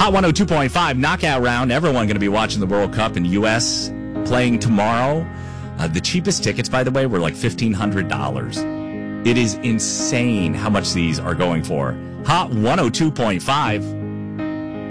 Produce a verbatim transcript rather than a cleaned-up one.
Hot one oh two point five knockout round. Everyone going to be watching the World Cup in the U S playing tomorrow. Uh, the cheapest tickets, by the way, were like fifteen hundred dollars. It is insane how much these are going for. Hot one oh two point five.